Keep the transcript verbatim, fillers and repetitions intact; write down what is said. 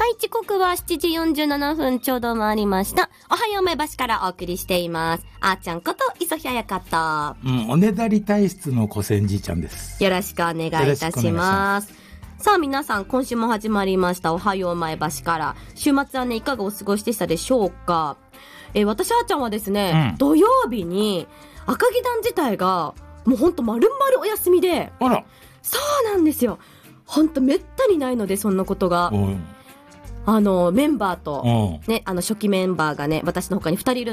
い、時刻はしちじよんじゅうななふんちょうど回りました。おはよう前橋からお送りしています。あーちゃんこと磯日彩香と、 うん、おねだり体質の小千じちゃんです。 よろしくお願いいたします。さあ皆さん、今週も始まりましたおはよう前橋から。週末はね、いかがお過ごしでしたでしょうか。えー、私あーちゃんはですね、うん、土曜日に赤木団自体がもうほんと丸々お休みで、 あら、 そうなんですよ。ほんとめったにないので、そんなことが。あのメンバーと、ね、あの初期メンバーがね、私の他にふたりいる